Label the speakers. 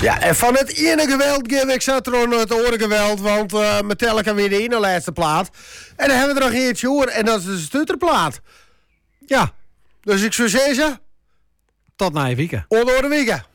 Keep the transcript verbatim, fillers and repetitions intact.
Speaker 1: Ja, en van het ene geweld geef ik Saturn het andere geweld, want uh, Metallica weer de ene laatste plaat. En dan hebben we er nog eentje hoor, en dat is de stutterplaat. Ja, dus ik zou zeggen...
Speaker 2: Tot na je weekend.
Speaker 1: Onder de weekend.